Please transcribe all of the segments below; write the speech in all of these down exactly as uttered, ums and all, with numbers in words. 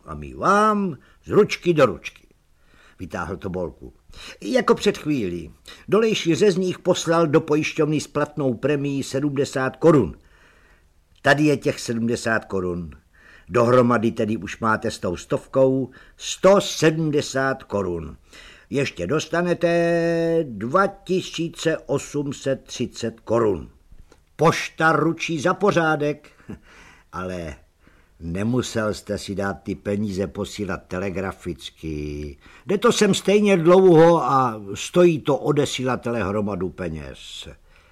a my vám z ručky do ručky. Vytáhl tobolku. Jako před chvílí. Dolejší řezník poslal do pojišťovny s platnou premií sedmdesát korun. Tady je těch sedmdesát korun. Dohromady tedy už máte s tou stovkou sto sedmdesát korun. Ještě dostanete dva tisíce osm set třicet korun. Pošta ručí za pořádek, ale nemusel jste si dát ty peníze posílat telegraficky. Jde to sem stejně dlouho a stojí to odesílatele hromadu peněz.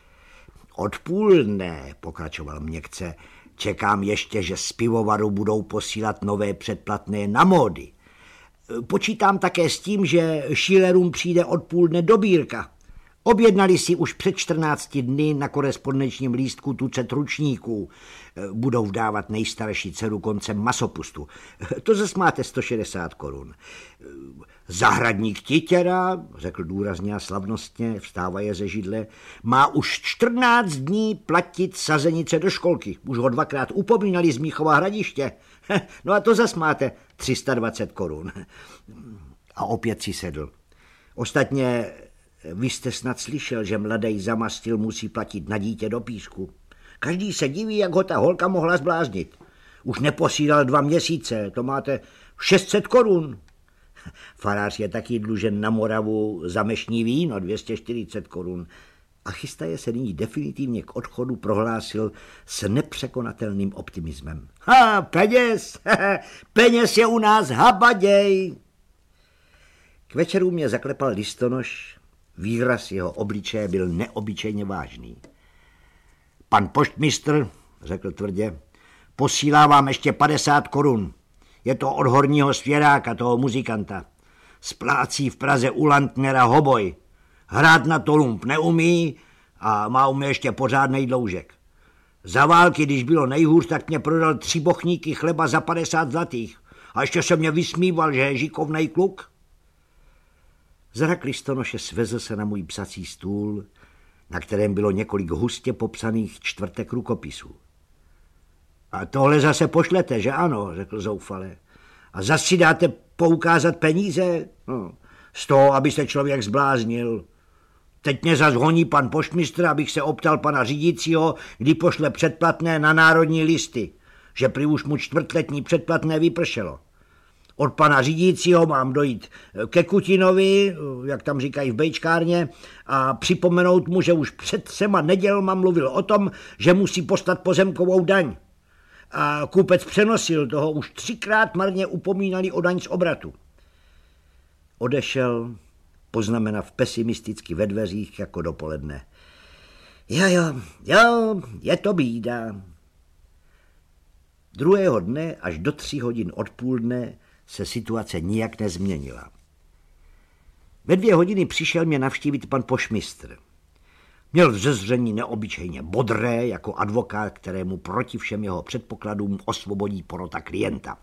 Odpoledne, pokračoval měkce, čekám ještě, že z pivovaru budou posílat nové předplatné na módy. Počítám také s tím, že Schillerům přijde odpoledne dobírka. Objednali si už před čtrnácti dny na korespondenčním lístku tucet ručníků. Budou vdávat nejstarší dceru koncem masopustu. To zase máte sto šedesát korun. Zahradník Titěra, řekl důrazně a slavnostně, vstávaje ze židle, má už čtrnáct dní platit sazenice do školky. Už ho dvakrát upomínali z Mnichova Hradiště. No a to zase máte tři sta dvacet korun. A opět si sedl. Ostatně vy jste snad slyšel, že mladej zamastil musí platit na dítě do písku. Každý se diví, jak ho ta holka mohla zbláznit. Už neposílal dva měsíce, to máte šest set korun. Farář je taky dlužen na Moravu za mešní víno dvě stě čtyřicet korun. A chystaje se nyní definitivně k odchodu prohlásil s nepřekonatelným optimismem. Ha, peněz, peněz je u nás habaděj. K večeru mě zaklepal listonoš, výraz jeho obličeje byl neobyčejně vážný. Pan poštmistr, řekl tvrdě, posílá vám ještě padesát korun. Je to od horního svěráka, toho muzikanta. Splácí v Praze u Lantnera hoboj. Hrát na to lump neumí a má u mě ještě pořádnej dloužek. Za války, když bylo nejhůř, tak mě prodal tři bochníky chleba za padesát zlatých. A ještě se mě vysmíval, že je žikovnej kluk. Zrak listonoše svezl se na můj psací stůl, na kterém bylo několik hustě popsaných čtvrtek rukopisů. A tohle zase pošlete, že ano, řekl zoufale. A zase si dáte poukázat peníze? No, z toho, aby se člověk zbláznil. Teď mě zas honí pan poštmistr, abych se optal pana řídícího, kdy pošle předplatné na národní listy, že prý už mu čtvrtletní předplatné vypršelo. Od pana řídícího mám dojít ke Kutinovi, jak tam říkají v bejčkárně, a připomenout mu, že už před třema nedělma mluvil o tom, že musí poslat pozemkovou daň. A kupec přenosil, toho už třikrát marně upomínali o daň z obratu. Odešel, poznamenav pesimisticky ve dveřích jako dopoledne. Jo, jo, jo, je to bída. Druhého dne až do tří hodin odpoledne se situace nijak nezměnila. Ve dvě hodiny přišel mě navštívit pan poštmistr. Měl vzezření neobyčejně bodré, jako advokát, kterému proti všem jeho předpokladům osvobodí porota klienta.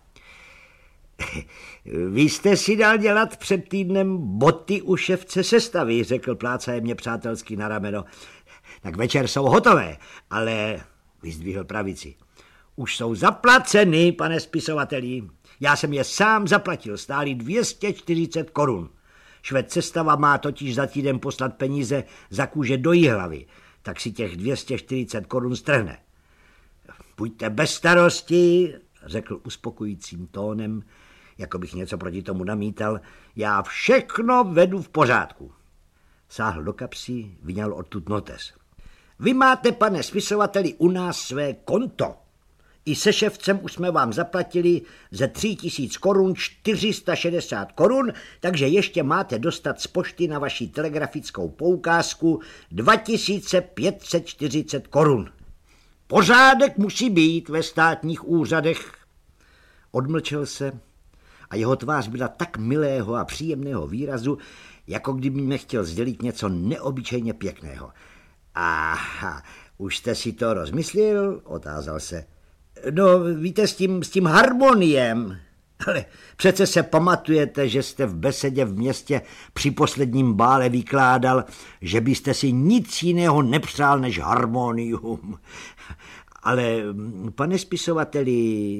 Vy jste si dal dělat před týdnem boty u ševce sestavy, řekl plácaje mě přátelsky na rameno. Tak večer jsou hotové, ale vyzdvihl pravici. Už jsou zaplaceny, pane spisovateli. Já jsem je sám zaplatil, stáli dvě stě čtyřicet korun. Švec sestava má totiž za týden poslat peníze za kůže do Jihlavy, tak si těch dvě stě čtyřicet korun strhne. Buďte bez starosti, řekl uspokojícím tónem, jako bych něco proti tomu namítal, já všechno vedu v pořádku. Sáhl do kapsy, vyňal odtud notes. Vy máte, pane spisovateli, u nás své konto. I se ševcem už jsme vám zaplatili ze tři tisíce korun čtyři sta šedesát korun, takže ještě máte dostat z pošty na vaši telegrafickou poukázku dva tisíce pět set čtyřicet korun. Pořádek musí být ve státních úřadech. Odmlčel se a jeho tvář byla tak milého a příjemného výrazu, jako kdyby mi chtěl sdělit něco neobyčejně pěkného. Aha, už jste si to rozmyslel? Otázal se. No, víte, s tím, s tím harmoniem. Ale přece se pamatujete, že jste v besedě v městě při posledním bále vykládal, že byste si nic jiného nepřál než harmonium. Ale, pane spisovateli,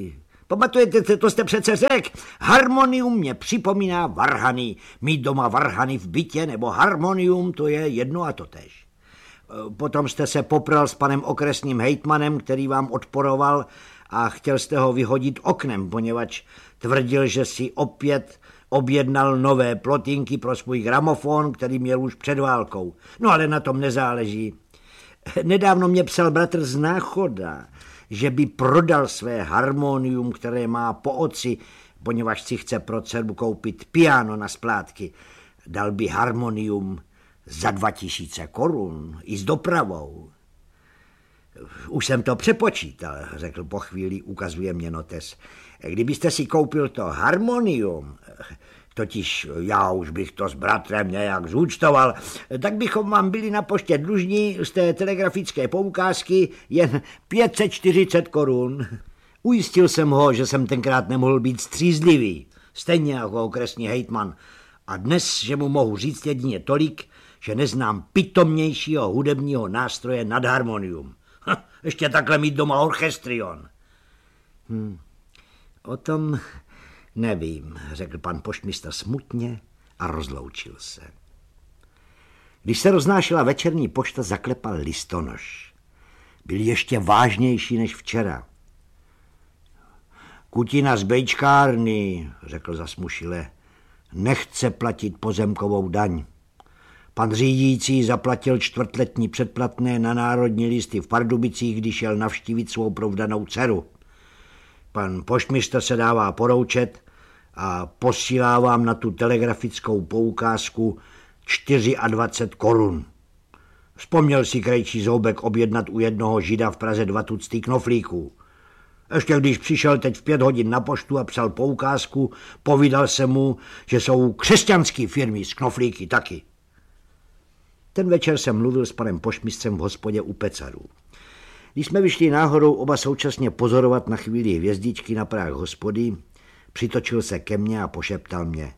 Pamatujete, to jste přece řekl? Harmonium mě připomíná varhany. Mít doma varhany v bytě nebo harmonium, to je jedno a totéž. Potom jste se popral s panem okresním hejtmanem, který vám odporoval a chtěl jste ho vyhodit oknem, poněvadž tvrdil, že si opět objednal nové plotinky pro svůj gramofon, který měl už před válkou. No ale na tom nezáleží. Nedávno mě psal bratr z Náchoda, že by prodal své harmonium, které má po oci, poněvadž si chce pro dceru koupit piano na splátky. Dal by harmonium za dva tisíce korun i s dopravou. Už jsem to přepočítal, řekl po chvíli, ukazuje mě notes. Kdybyste si koupil to harmonium, totiž já už bych to s bratrem nějak zúčtoval, tak bychom vám byli na poště dlužní z té telegrafické poukázky jen pět set čtyřicet korun. Ujistil jsem ho, že jsem tenkrát nemohl být střízlivý, stejně jako okresní hejtman. A dnes, že mu mohu říct jedině tolik, že neznám pitomnějšího hudebního nástroje nad harmonium. Ha, ještě takhle mít doma orchestrion. Hm, o tom nevím, řekl pan poštmistr smutně a rozloučil se. Když se roznášela večerní pošta, zaklepal listonoš. Byl ještě vážnější než včera. Kutina z bejčkárny, řekl zasmušile, nechce platit pozemkovou daň. Pan řídící zaplatil čtvrtletní předplatné na národní listy v Pardubicích, když šel navštívit svou provdanou dceru. Pan poštmistr se dává poroučet a posílá vám na tu telegrafickou poukázku dvacet čtyři korun. Vzpomněl si krejčí Zoubek objednat u jednoho žida v Praze dva tucty knoflíků. Ještě když přišel teď v pět hodin na poštu a psal poukázku, povídal se mu, že jsou křesťanské firmy s knoflíky taky. Ten večer jsem mluvil s panem poštmistrem v hospodě u Pecarů. Když jsme vyšli náhodou oba současně pozorovat na chvíli hvězdičky na práh hospody, přitočil se ke mně a pošeptal mě.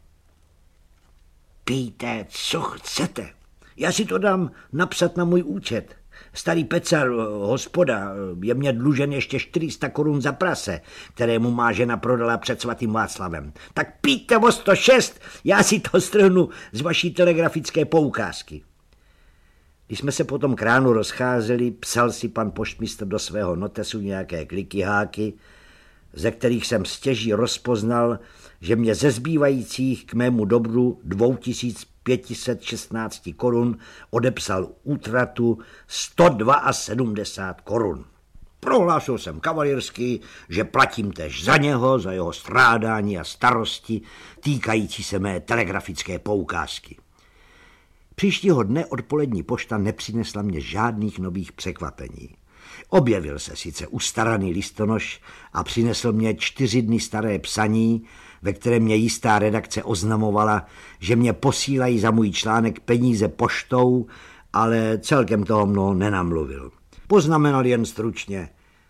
Pijte, co chcete. Já si to dám napsat na můj účet. Starý Pecar, hospoda, je mě dlužen ještě čtyři sta korun za prase, které mu má žena prodala před svatým Václavem. Tak pijte o sto šest, já si to strhnu z vaší telegrafické poukázky. Když jsme se potom k ránu rozcházeli, psal si pan poštmistr do svého notesu nějaké klikyháky, ze kterých jsem stěží rozpoznal, že mě ze zbývajících k mému dobru dva tisíce pět set šestnáct korun odepsal útratu sto sedmdesát dva korun. Prohlásil jsem kavalírsky, že platím též za něho, za jeho strádání a starosti týkající se mé telegrafické poukázky. Příštího dne odpolední pošta nepřinesla mě žádných nových překvapení. Objevil se sice ustaraný listonoš a přinesl mě čtyři dny staré psaní, ve kterém mě jistá redakce oznamovala, že mě posílají za můj článek peníze poštou, ale celkem toho mnoho nenamluvil. Poznamenal jen stručně.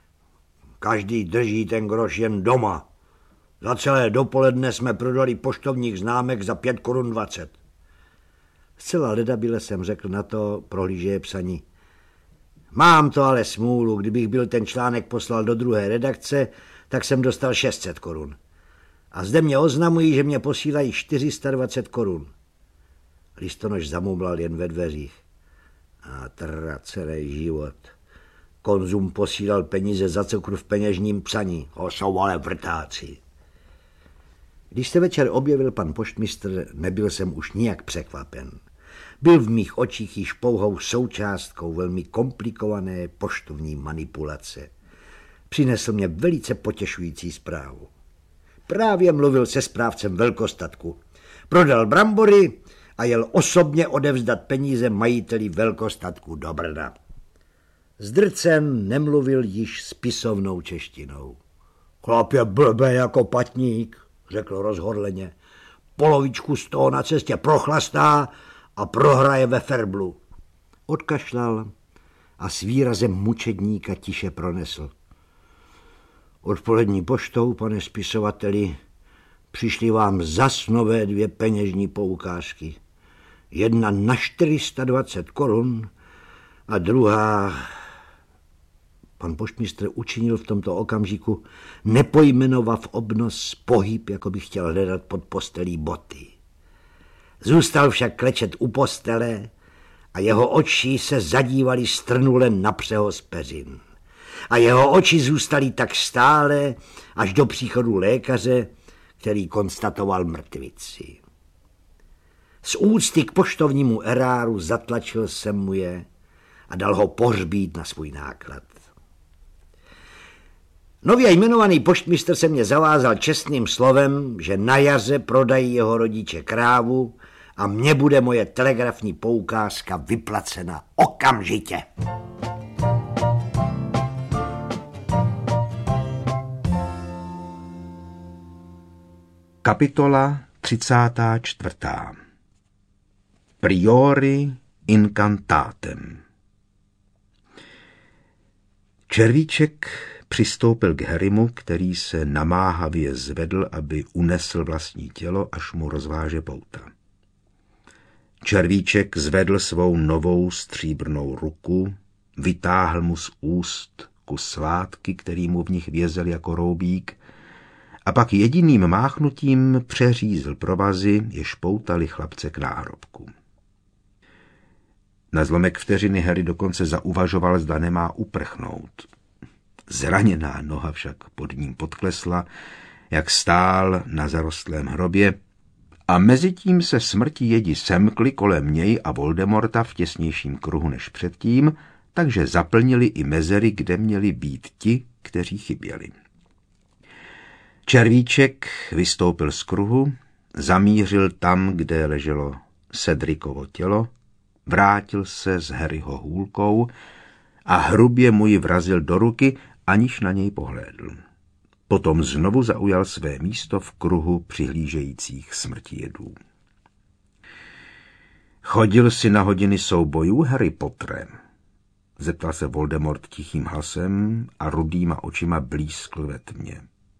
Každý drží ten groš jen doma. Za celé dopoledne jsme prodali poštovních známek za pět korun dvacet. Zcela ledabile jsem řekl na to, prohlížeje psaní. Mám to ale smůlu, kdybych byl ten článek poslal do druhé redakce, tak jsem dostal šest set korun. A zde mě oznamují, že mě posílají čtyři sta dvacet korun. Listonoš zamumlal jen ve dveřích. A tracený život. Konzum posílal peníze za cukru v peněžním psaní. O, jsou ale vrtáci. Když se večer objevil pan poštmistr, nebyl jsem už nijak překvapen. Byl v mých očích již pouhou součástkou velmi komplikované poštovní manipulace. Přinesl mě velice potěšující zprávu. Právě mluvil se správcem velkostatku. Prodal brambory a jel osobně odevzdat peníze majiteli velkostatku do Brna. Zdrcen nemluvil již spisovnou češtinou. Chlap je blbý jako patník, řekl rozhorleně. Polovičku z toho na cestě prochlastá a prohraje ve ferblu. Odkašlal a s výrazem mučedníka tiše pronesl. Odpolední poštou, pane spisovateli, přišly vám zas nové dvě peněžní poukázky. Jedna na čtyři sta dvacet korun a druhá... Pan poštmistr učinil v tomto okamžiku nepojmenovat obnos pohyb, jako by chtěl hledat pod postelí boty. Zůstal však klečet u postele a jeho oči se zadívaly strnule na přehoz peřin. A jeho oči zůstaly tak stále až do příchodu lékaře, který konstatoval mrtvici. Z úcty k poštovnímu eráru zatlačil jsem mu je a dal ho pohřbít na svůj náklad. Nově jmenovaný poštmistr se mě zavázal čestným slovem, že na jaře prodají jeho rodiče krávu a mně bude moje telegrafní poukázka vyplacena okamžitě. Kapitola třicátá čtvrtá. Priori incantatem. Červíček přistoupil k Harrymu, který se namáhavě zvedl, aby unesl vlastní tělo, až mu rozváže pouta. Červíček zvedl svou novou stříbrnou ruku, vytáhl mu z úst kus sládky, který mu v nich vězel jako roubík, a pak jediným máchnutím přeřízl provazy, jež poutali chlapce k náhrobku. Na zlomek vteřiny Harry dokonce zauvažoval, zda nemá uprchnout. Zraněná noha však pod ním podklesla, jak stál na zarostlém hrobě, a mezitím se smrti jedi semkly kolem něj a Voldemorta v těsnějším kruhu než předtím, takže zaplnili i mezery, kde měli být ti, kteří chyběli. Červíček vystoupil z kruhu, zamířil tam, kde leželo Cedricovo tělo, vrátil se s Harryho hůlkou a hrubě mu ji vrazil do ruky, aniž na něj pohlédl. Potom znovu zaujal své místo v kruhu přihlížejících smrtijedů. Chodil si na hodiny soubojů, Harry Pottere? Zeptal se Voldemort tichým hlasem a rudýma očima blízkl ve tmě.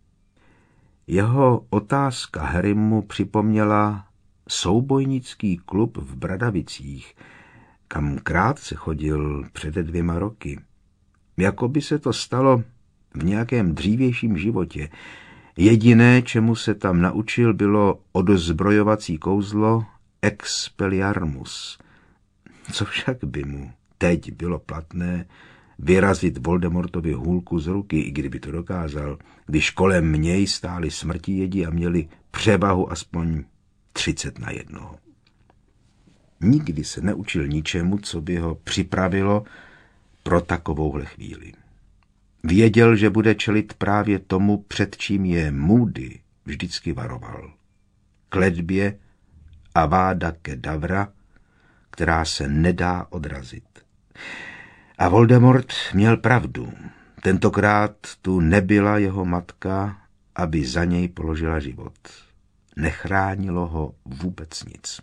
Jeho otázka Harrymu připomněla soubojnický klub v Bradavicích, kam krátce chodil před dvěma roky. Jako by se to stalo v nějakém dřívějším životě. Jediné, čemu se tam naučil, bylo odzbrojovací kouzlo Expelliarmus. Co však by mu teď bylo platné vyrazit Voldemortovi hůlku z ruky, i kdyby to dokázal, když kolem něj stáli smrtijedi a měli převahu aspoň třicet na jednoho. Nikdy se neučil ničemu, co by ho připravilo pro takovouhle chvíli. Věděl, že bude čelit právě tomu, před čím je Moody vždycky varoval. Kletbě Avada Kedavra, která se nedá odrazit. A Voldemort měl pravdu. Tentokrát tu nebyla jeho matka, aby za něj položila život. Nechránilo ho vůbec nic.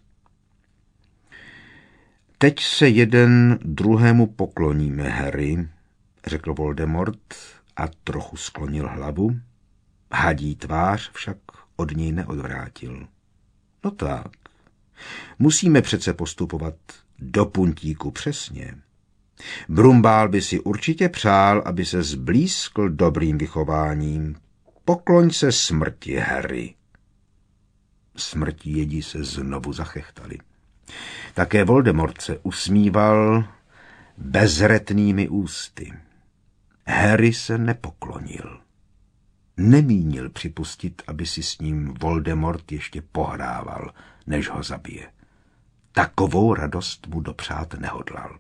Teď se jeden druhému pokloníme, Harry, řekl Voldemort a trochu sklonil hlavu. Hadí tvář však od něj neodvrátil. No tak, musíme přece postupovat do puntíku přesně. Brumbál by si určitě přál, aby se zblízkl dobrým vychováním. Pokloň se smrti, Harry. Smrtijedi se znovu zachechtali. Také Voldemort se usmíval bezretnými ústy. Harry se nepoklonil. Nemínil připustit, aby si s ním Voldemort ještě pohrával, než ho zabije. Takovou radost mu dopřát nehodlal.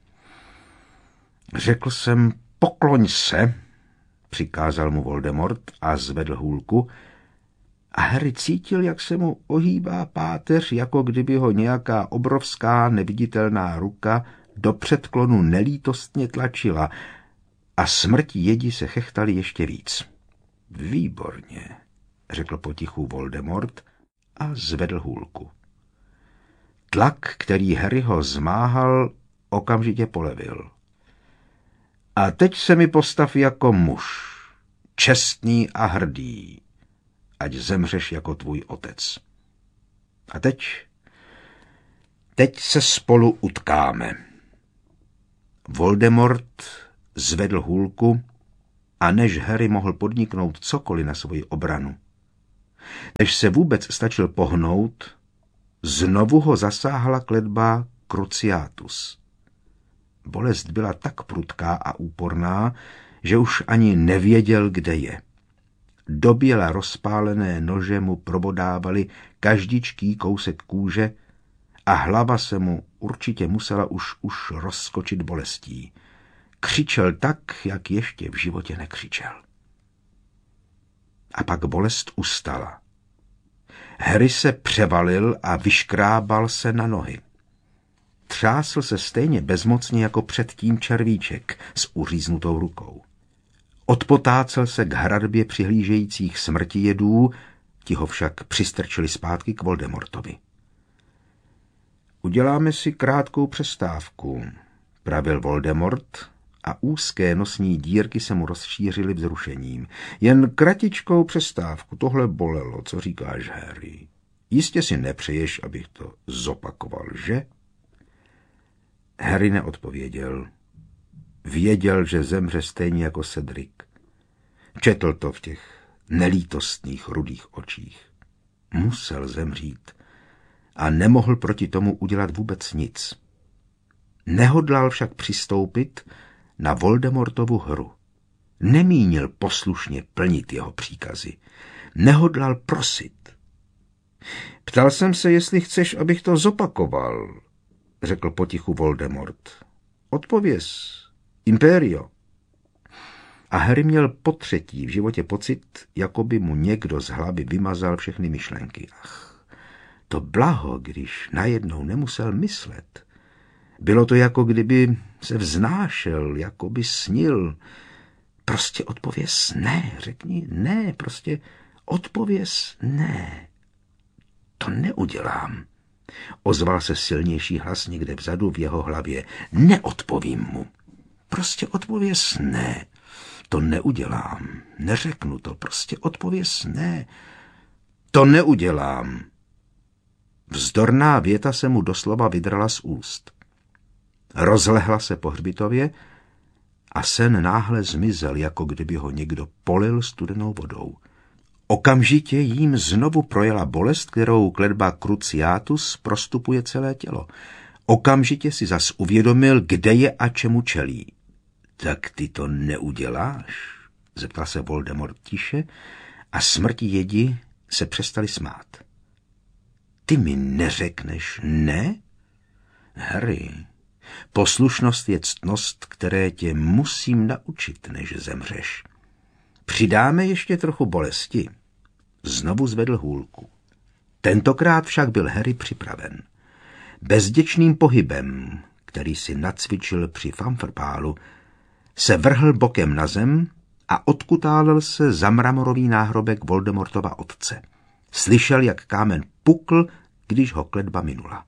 Řekl jsem, pokloň se, přikázal mu Voldemort a zvedl hůlku, a Harry cítil, jak se mu ohýbá páteř, jako kdyby ho nějaká obrovská neviditelná ruka do předklonu nelítostně tlačila, a smrtijedi se chechtali ještě víc. Výborně, řekl potichu Voldemort a zvedl hůlku. Tlak, který Harryho zmáhal, okamžitě polevil. A teď se mi postav jako muž, čestný a hrdý, ať zemřeš jako tvůj otec. A teď, teď se spolu utkáme. Voldemort zvedl hůlku a než Harry mohl podniknout cokoliv na svoji obranu, než se vůbec stačil pohnout, znovu ho zasáhla kletba Cruciatus. Bolest byla tak prudká a úporná, že už ani nevěděl, kde je. Doběla rozpálené nože mu probodávaly každičký kousek kůže a hlava se mu určitě musela už už rozskočit bolestí. Křičel tak, jak ještě v životě nekřičel. A pak bolest ustala. Harry se převalil a vyškrábal se na nohy. Třásl se stejně bezmocně jako předtím červíček s uříznutou rukou. Odpotácel se k hradbě přihlížejících smrtijedů, ti ho však přistrčili zpátky k Voldemortovi. Uděláme si krátkou přestávku, pravil Voldemort a úzké nosní dírky se mu rozšířily vzrušením. Jen kratičkou přestávku, tohle bolelo, co říkáš, Harry? Jistě si nepřeješ, abych to zopakoval, že? Harry neodpověděl. Věděl, že zemře stejně jako Cedric. Četl to v těch nelítostných rudých očích. Musel zemřít a nemohl proti tomu udělat vůbec nic. Nehodlal však přistoupit na Voldemortovu hru. Nemínil poslušně plnit jeho příkazy. Nehodlal prosit. Ptal jsem se, jestli chceš, abych to zopakoval, řekl potichu Voldemort. Odpověz, Imperio. A Harry měl potřetí v životě pocit, jako by mu někdo z hlavy vymazal všechny myšlenky. Ach, to blaho, když najednou nemusel myslet. Bylo to, jako kdyby se vznášel, jako by snil. Prostě odpověz ne, řekni ne, prostě odpověz ne. To neudělám. Ozval se silnější hlas někde vzadu v jeho hlavě. Neodpovím mu. Prostě odpověz ne. To neudělám. Neřeknu to. Prostě odpověz ne. To neudělám. Vzdorná věta se mu doslova vydrala z úst. Rozlehla se po hřbitově a sen náhle zmizel, jako kdyby ho někdo polil studenou vodou. Okamžitě jím znovu projela bolest, kterou kletba Cruciatus prostupuje celé tělo. Okamžitě si zas uvědomil, kde je a čemu čelí. Tak ty to neuděláš? Zeptal se Voldemort tiše a smrtijedi se přestali smát. Ty mi neřekneš ne? Harry, poslušnost je ctnost, které tě musím naučit, než zemřeš. Přidáme ještě trochu bolesti. Znovu zvedl hůlku. Tentokrát však byl Harry připraven. Bezděčným pohybem, který si nacvičil při fanfrpálu, se vrhl bokem na zem a odkutálel se za mramorový náhrobek Voldemortova otce. Slyšel, jak kámen pukl, když ho kletba minula.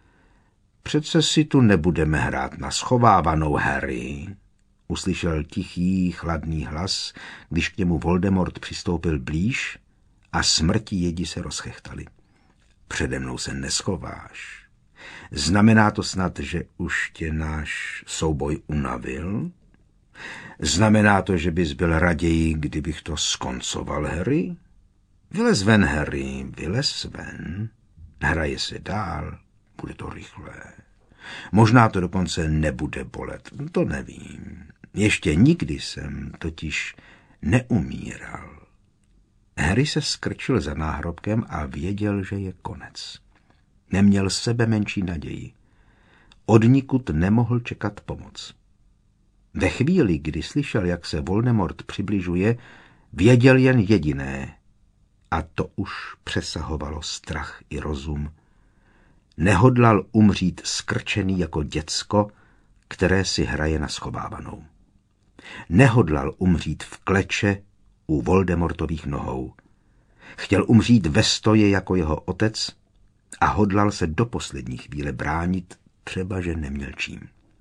Přece si tu nebudeme hrát na schovávanou, Harry, uslyšel tichý, chladný hlas, když k němu Voldemort přistoupil blíž a smrtijedi se rozchechtali. Přede mnou se neschováš. Znamená to snad, že už tě náš souboj unavil? Znamená to, že bys byl raději, kdybych to skoncoval, Harry? Vylez ven, Harry, vylez ven. Hraje se dál, bude to rychlé. Možná to dokonce nebude bolet, to nevím. Ještě nikdy jsem totiž neumíral. Harry se skrčil za náhrobkem a věděl, že je konec. Neměl sebe menší naději. Odnikud nemohl čekat pomoc. Ve chvíli, kdy slyšel, jak se Voldemort přibližuje, věděl jen jediné, a to už přesahovalo strach i rozum. Nehodlal umřít skrčený jako děcko, které si hraje na schovávanou. Nehodlal umřít v kleče u Voldemortových nohou. Chtěl umřít ve stoje jako jeho otec a hodlal se do poslední chvíle bránit, třeba že neměl čím.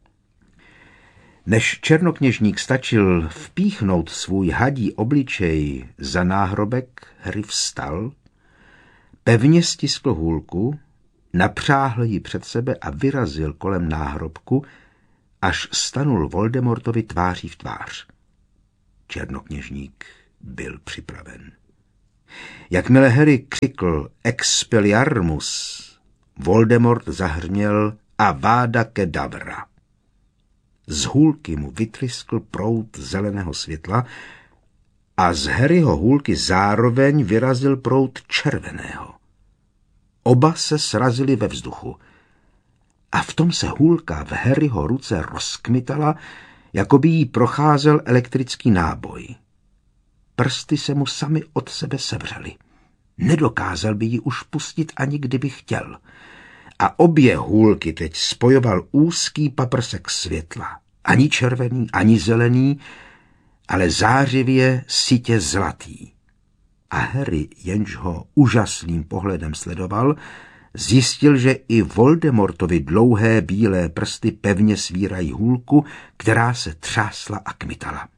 Než černokněžník stačil vpíchnout svůj hadí obličej za náhrobek, Harry vstal, pevně stiskl hůlku, napřáhl ji před sebe a vyrazil kolem náhrobku, až stanul Voldemortovi tváří v tvář. Černokněžník byl připraven. Jakmile Harry křikl Expelliarmus, Voldemort zahrměl Avada Kedavra. Z hůlky mu vytryskl proud zeleného světla a z Harryho hůlky zároveň vyrazil proud červeného. Oba se srazili ve vzduchu a v tom se hůlka v Harryho ruce rozkmitala, jako by jí procházel elektrický náboj. Prsty se mu sami od sebe sevřely. Nedokázal by ji už pustit, ani kdyby chtěl. A obě hůlky teď spojoval úzký paprsek světla. Ani červený, ani zelený, ale zářivě sytě zlatý. A Harry, jenž ho úžasným pohledem sledoval, zjistil, že i Voldemortovi dlouhé bílé prsty pevně svírají hůlku, která se třásla a kmitala.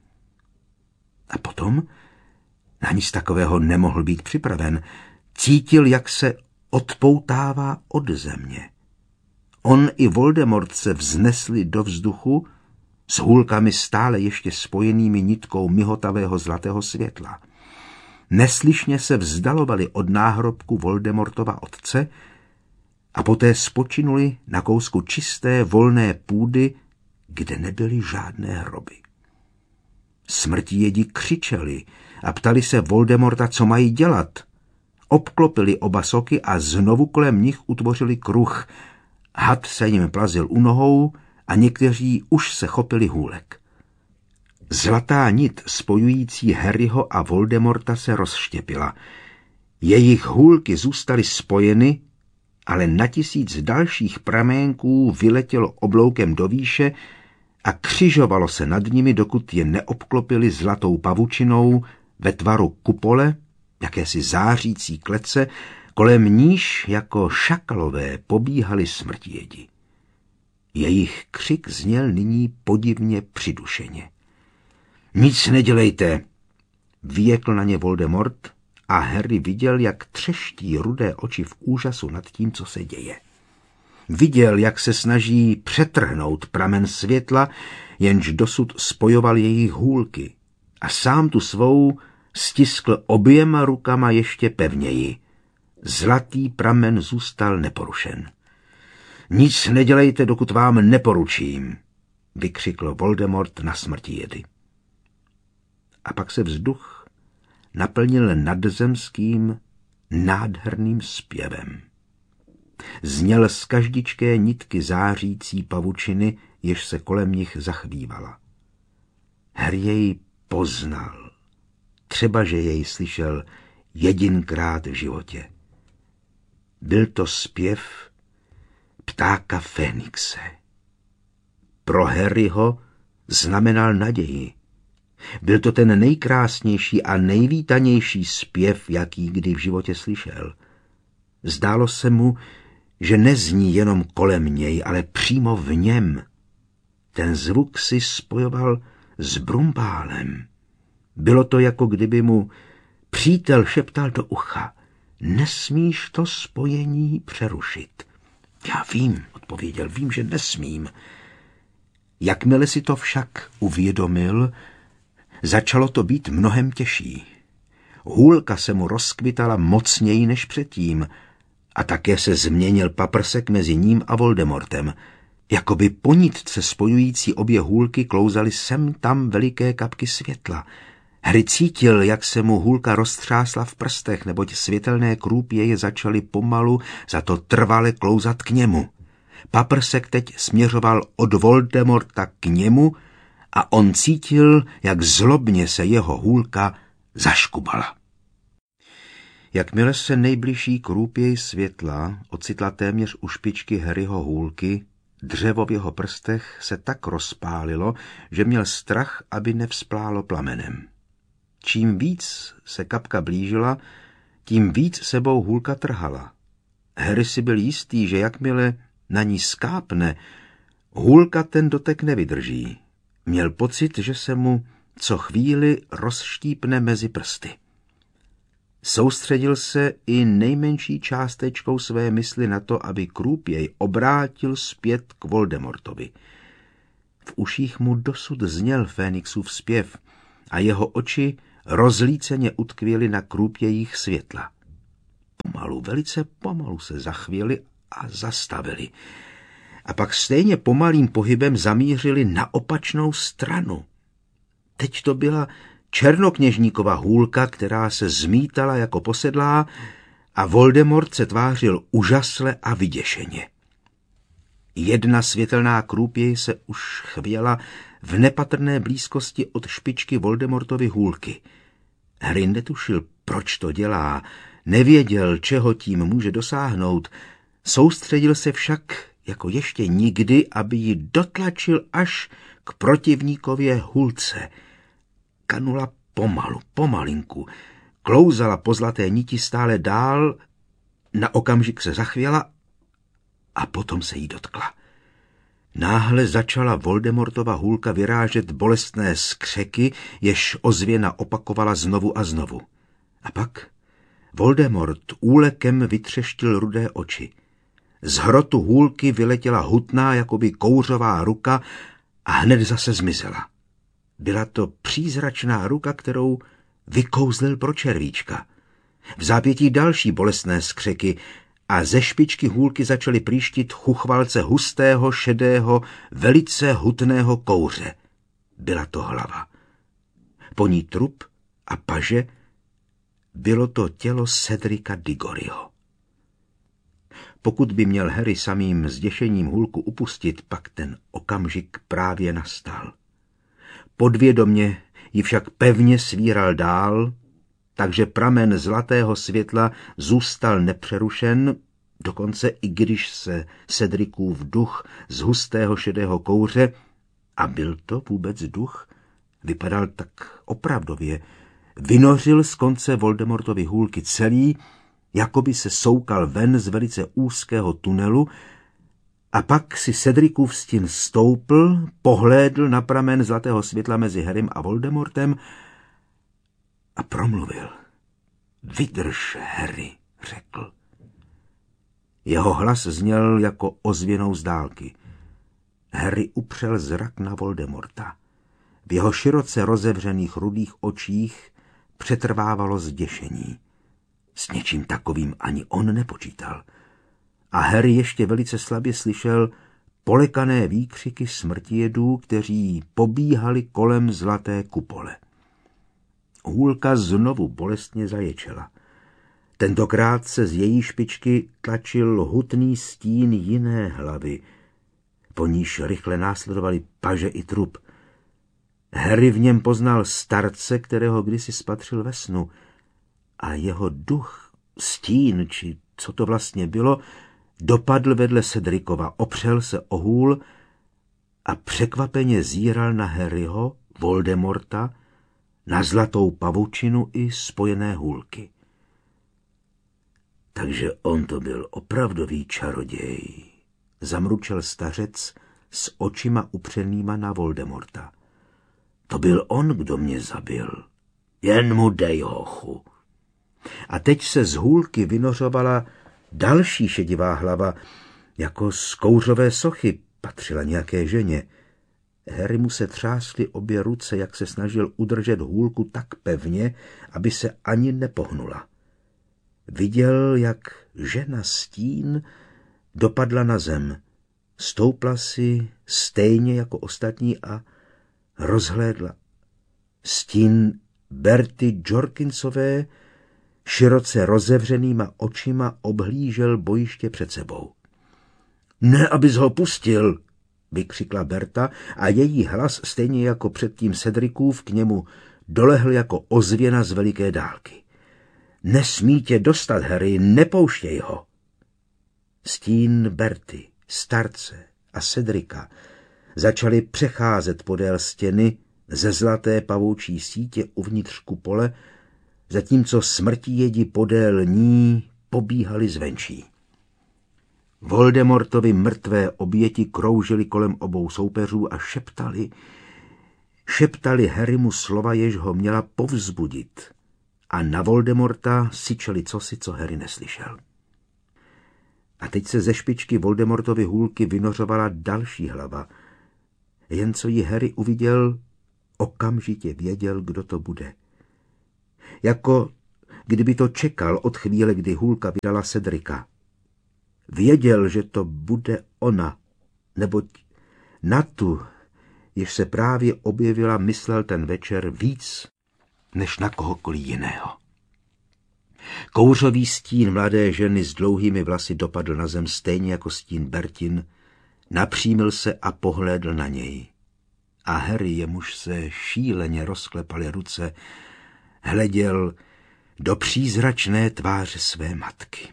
A potom, na nic takového nemohl být připraven, cítil, jak se odpoutává od země. On i Voldemort se vznesli do vzduchu s hůlkami stále ještě spojenými nitkou mihotavého zlatého světla. Neslyšně se vzdalovali od náhrobku Voldemortova otce a poté spočinuli na kousku čisté volné půdy, kde nebyly žádné hroby. Smrtivědi křičeli a ptali se Voldemorta, co mají dělat. Obklopili oba soky a znovu kolem nich utvořili kruh. Had se jim plazil u nohou a někteří už se chopili hůlek. Zlatá nit spojující Harryho a Voldemorta se rozštěpila. Jejich hůlky zůstaly spojeny, ale na tisíc dalších praménků vyletělo obloukem do výše a křižovalo se nad nimi, dokud je neobklopili zlatou pavučinou ve tvaru kupole, jakési zářící klece, kolem níž jako šakalové pobíhali smrtivědi. Jejich křik zněl nyní podivně přidušeně. Nic nedělejte, vyjekl na ně Voldemort a Harry viděl, jak třeští rudé oči v úžasu nad tím, co se děje. Viděl, jak se snaží přetrhnout pramen světla, jenž dosud spojoval jejich hůlky, a sám tu svou stiskl oběma rukama ještě pevněji. Zlatý pramen zůstal neporušen. Nic nedělejte, dokud vám neporučím, vykřikl Voldemort na smrtivědy. A pak se vzduch naplnil nadzemským nádherným zpěvem. Zněl z každičké nitky zářící pavučiny, jež se kolem nich zachvívala. Harry jej poznal, třeba že jej slyšel jedinkrát v životě. Byl to zpěv ptáka Fénixe. Pro Harryho znamenal naději. Byl to ten nejkrásnější a nejvítanější zpěv, jaký kdy v životě slyšel. Zdálo se mu, že nezní jenom kolem něj, ale přímo v něm. Ten zvuk si spojoval s brumbálem. Bylo to, jako kdyby mu přítel šeptal do ucha: nesmíš to spojení přerušit. Já vím, odpověděl, vím, že nesmím. Jakmile si to však uvědomil, začalo to být mnohem těžší. Hůlka se mu rozkvitala mocněji než předtím a také se změnil paprsek mezi ním a Voldemortem. Jakoby po nitce spojující obě hůlky klouzaly sem tam veliké kapky světla. Harry cítil, jak se mu hůlka roztřásla v prstech, neboť světelné krůpěje začaly pomalu, za to trvale klouzat k němu. Paprsek teď směřoval od Voldemorta k němu a on cítil, jak zlobně se jeho hůlka zaškubala. Jakmile se nejbližší krůpěj světla ocitla téměř u špičky Harryho hůlky, dřevo v jeho prstech se tak rozpálilo, že měl strach, aby nevzplálo plamenem. Čím víc se kapka blížila, tím víc sebou hůlka trhala. Harry si byl jistý, že jakmile na ní skápne, hůlka ten dotek nevydrží. Měl pocit, že se mu co chvíli rozštípne mezi prsty. Soustředil se i nejmenší částečkou své mysli na to, aby krůpěj obrátil zpět k Voldemortovi. V uších mu dosud zněl Fénixův zpěv a jeho oči rozlíceně utkvěly na krůpějích světla. Pomalu, velice pomalu se zachvěli a zastavili. A pak stejně pomalým pohybem zamířili na opačnou stranu. Teď to byla černokněžníkova hůlka, která se zmítala jako posedlá, a Voldemort se tvářil úžasle a vyděšeně. Jedna světelná krůpěj se už chvěla v nepatrné blízkosti od špičky Voldemortovy hůlky. Harry netušil, proč to dělá, nevěděl, čeho tím může dosáhnout, soustředil se však jako ještě nikdy, aby ji dotlačil až k protivníkově hůlce. Kanula pomalu, pomalinku, klouzala po zlaté niti stále dál, na okamžik se zachvěla a potom se jí dotkla. Náhle začala Voldemortova hůlka vyrážet bolestné skřeky, jež ozvěna opakovala znovu a znovu. A pak Voldemort úlekem vytřeštil rudé oči. Z hrotu hůlky vyletěla hutná, jakoby kouřová ruka a hned zase zmizela. Byla to přízračná ruka, kterou vykouzlil pro červíčka. V zápětí další bolestné skřeky a ze špičky hůlky začaly prýštit chuchvalce hustého, šedého, velice hutného kouře. Byla to hlava. Po ní trup a paže. Bylo to tělo Cedrika Diggoryho. Pokud by měl Harry samým zděšením hůlku upustit, pak ten okamžik právě nastal. Podvědomě ji však pevně svíral dál, takže pramen zlatého světla zůstal nepřerušen, dokonce i když se Cedricův duch z hustého šedého kouře, a byl to vůbec duch, vypadal tak opravdově, vynořil z konce Voldemortovy hůlky celý, jako by se soukal ven z velice úzkého tunelu, a pak si Cedricův stin stoupl, pohlédl na pramen zlatého světla mezi Harrym a Voldemortem a promluvil. Vydrž, Harry, řekl. Jeho hlas zněl jako ozvěnou z dálky. Harry upřel zrak na Voldemorta. V jeho široce rozevřených rudých očích přetrvávalo zděšení. S něčím takovým ani on nepočítal. A Harry ještě velice slabě slyšel polekané výkřiky smrtijedů, kteří pobíhali kolem zlaté kupole. Hůlka znovu bolestně zaječela. Tentokrát se z její špičky tlačil hutný stín jiné hlavy. Po níž rychle následovali paže i trup. Harry v něm poznal starce, kterého kdysi spatřil ve snu. A jeho duch, stín, či co to vlastně bylo, dopadl vedle Cedricova, opřel se o hůl a překvapeně zíral na Harryho, Voldemorta, na zlatou pavučinu i spojené hůlky. Takže on to byl opravdový čaroděj, zamručel stařec s očima upřenýma na Voldemorta. To byl on, kdo mě zabil. Jen mu dej, hochu. A teď se z hůlky vynořovala další šedivá hlava, jako z kouřové sochy, patřila nějaké ženě. Harry mu se třásly obě ruce, jak se snažil udržet hůlku tak pevně, aby se ani nepohnula. Viděl, jak žena stín dopadla na zem, stoupla si stejně jako ostatní a rozhlédla. Stín Berty Jorkinsové široce rozevřenýma očima obhlížel bojiště před sebou. Ne, abys ho pustil, vykřikla Berta a její hlas, stejně jako předtím Cedricův, k němu dolehl jako ozvěna z veliké dálky. Nesmí tě dostat, Harry, nepouštěj ho. Stín Berty, starce a Cedrika začali přecházet podél stěny ze zlaté pavoučí sítě uvnitř kupole, zatímco smrtijedi podél ní pobíhali zvenčí. Voldemortovi mrtvé oběti kroužily kolem obou soupeřů a šeptali, šeptali Harrymu slova, jež ho měla povzbudit, a na Voldemorta syčeli cosi, co Harry neslyšel. A teď se ze špičky Voldemortovy hůlky vynořovala další hlava. Jen co ji Harry uviděl, okamžitě věděl, kdo to bude. Jako kdyby to čekal od chvíle, kdy hůlka vydala Cedrika. Věděl, že to bude ona, neboť na tu, jež se právě objevila, myslel ten večer víc než na kohokoliv jiného. Kouřový stín mladé ženy s dlouhými vlasy dopadl na zem stejně jako stín Bertin, napřímil se a pohlédl na něj. A Harry, jemuž se šíleně rozklepaly ruce, hleděl do přízračné tváře své matky.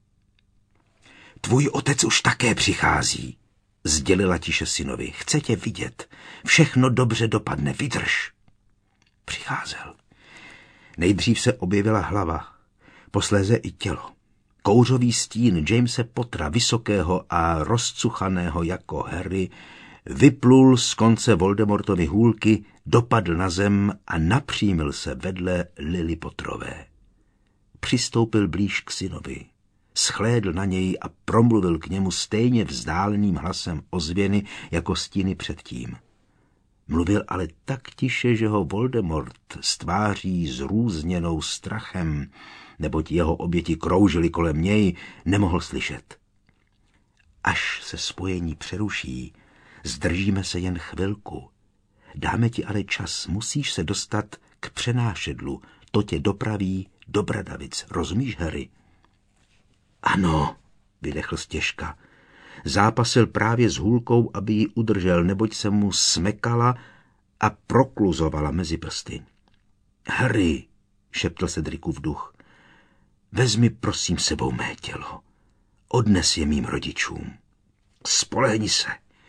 Tvůj otec už také přichází, sdělila tiše synovi. Chce tě vidět. Všechno dobře dopadne, vydrž. Přicházel. Nejdřív se objevila hlava, posléze i tělo. Kouřový stín Jamese Pottera, vysokého a rozcuchaného jako Harry, vyplul z konce Voldemortovy hůlky, dopadl na zem a napřímil se vedle Lily Potterové. Přistoupil blíž k synovi, shlédl na něj a promluvil k němu stejně vzdáleným hlasem ozvěny jako stíny předtím. Mluvil ale tak tiše, že ho Voldemort s tváří zrůzněnou strachem, neboť jeho oběti kroužily kolem něj, nemohl slyšet. Až se spojení přeruší, zdržíme se jen chvilku. Dáme ti ale čas, musíš se dostat k přenášedlu, to tě dopraví do Bradavic, rozumíš, Harry? Ano, vydechl stěžka. Zápasil právě s hůlkou, aby ji udržel, neboť se mu smekala a prokluzovala mezi prsty. Harry, šeptal Cedricův duch, vezmi prosím sebou mé tělo. Odnes je mým rodičům. Spolehni se,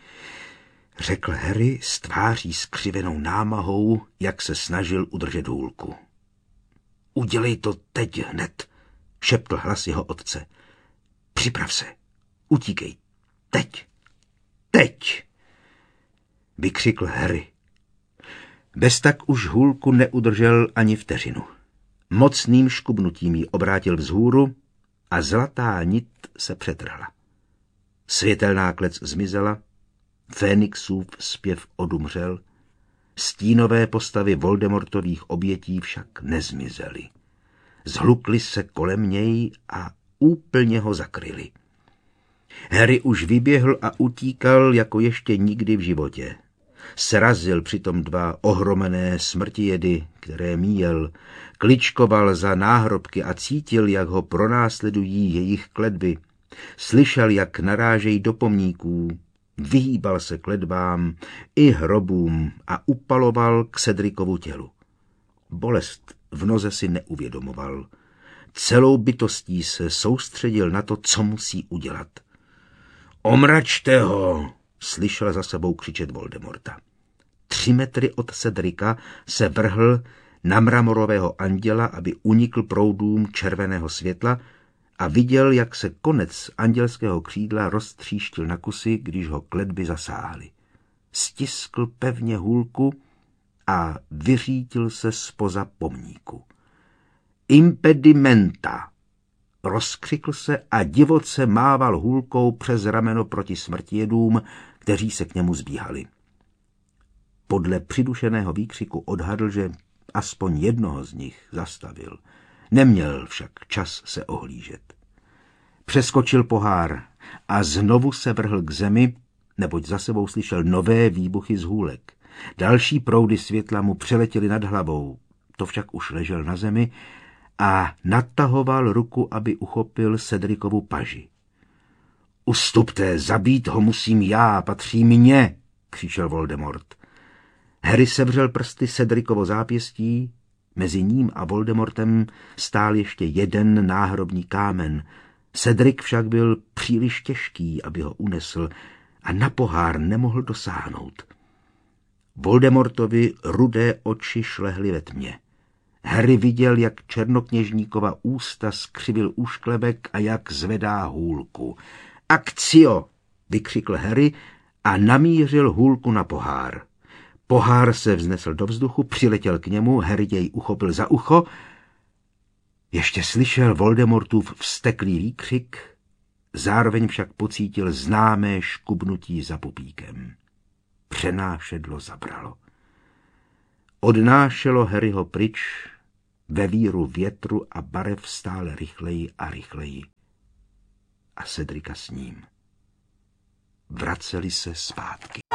řekl Harry s tváří skřivenou námahou, jak se snažil udržet hůlku. Udělej to teď hned, šeptl hlas jeho otce. Připrav se, utíkej, teď, teď, vykřikl Harry. Bez tak už hůlku neudržel ani vteřinu. Mocným škubnutím ji obrátil vzhůru a zlatá nit se přetrhla. Světelná klec zmizela, Fénixův zpěv odumřel, stínové postavy Voldemortových obětí však nezmizely. Zhlukly se kolem něj a úplně ho zakryli. Harry už vyběhl a utíkal jako ještě nikdy v životě. Srazil přitom dva ohromené smrtijedy, které míjel, kličkoval za náhrobky a cítil, jak ho pronásledují jejich kletby. Slyšel, jak narážejí do pomníků, vyhýbal se kletbám i hrobům a upaloval k Cedricovu tělu. Bolest v noze si neuvědomoval. Celou bytostí se soustředil na to, co musí udělat. Omračte ho, slyšel za sebou křičet Voldemorta. Tři metry od Cedrika se vrhl na mramorového anděla, aby unikl proudům červeného světla a viděl, jak se konec andělského křídla roztříštil na kusy, když ho kletby zasáhly. Stiskl pevně hůlku a vyřítil se zpoza pomníku. Impedimenta! Rozkřikl se a divoce mával hůlkou přes rameno proti smrtijedům, kteří se k němu zbíhali. Podle přidušeného výkřiku odhadl, že aspoň jednoho z nich zastavil. Neměl však čas se ohlížet. Přeskočil pohár a znovu se vrhl k zemi, neboť za sebou slyšel nové výbuchy z hůlek. Další proudy světla mu přeletěly nad hlavou. To však už ležel na zemi a natahoval ruku, aby uchopil Cedricovu paži. Ustupte, zabít ho musím já, patří mně, křičel Voldemort. Harry sevřel prsty Cedricovo zápěstí, mezi ním a Voldemortem stál ještě jeden náhrobní kámen. Cedric však byl příliš těžký, aby ho unesl a na pohár nemohl dosáhnout. Voldemortovi rudé oči šlehly ve tmě. Harry viděl, jak černokněžníkova ústa skřivil úšklebek a jak zvedá hůlku. Akcio! Vykřikl Harry a namířil hůlku na pohár. Pohár se vznesl do vzduchu, přiletěl k němu, Harry jej uchopil za ucho. Ještě slyšel Voldemortův vzteklý výkřik, zároveň však pocítil známé škubnutí za pupíkem. přenášedlo zabralo. Odnášelo Harryho pryč ve víru větru a barev stále rychleji a rychleji. A Cedrika s ním. Vraceli se svátky.